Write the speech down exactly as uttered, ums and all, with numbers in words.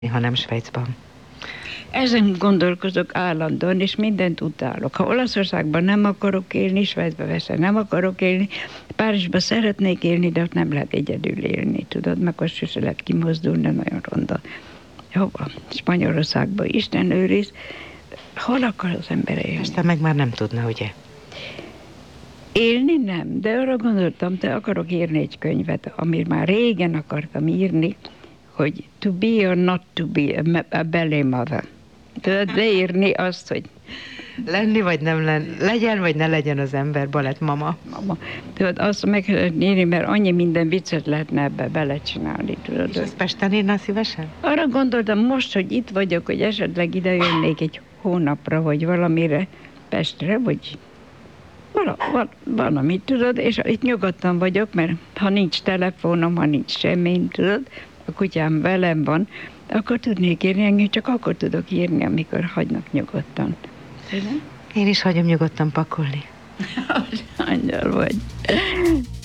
hanem Svájcban. Ezen gondolkozok állandóan, és mindent utálok. Ha Olaszországban nem akarok élni, Svájcban persze nem akarok élni, Párizsban szeretnék élni, de ott nem lehet egyedül élni, tudod, meg azt sose lehet kimozdulni, nagyon ronda. Hova? Spanyolországban Isten őriz. Hol akar az ember élni? Aztán meg már nem tudna, ugye? Élni nem, de arra gondoltam, te akarok írni egy könyvet, amit már régen akartam írni, hogy to be or not to be a ballet mother. Tudod, leírni azt, hogy Lenni vagy nem lenni, legyen vagy ne legyen az ember balettmama. mama. Tudod, azt meg lehet írni, mert annyi minden viccet lehetne ebbe belecsinálni, tudod. És ezt Pesten írna szívesen? Arra gondoltam most, hogy itt vagyok, hogy esetleg ide jönnék egy hónapra, vagy valamire, Pestre, vagy vala, val, valamit, tudod, és itt nyugodtan vagyok, mert ha nincs telefonom, ha nincs semmi, tudod, a kutyám velem van, akkor tudnék írni, engem csak akkor tudok írni, amikor hagynak nyugodtan. Én is hagyom nyugodtan pakolni. Angyal vagy.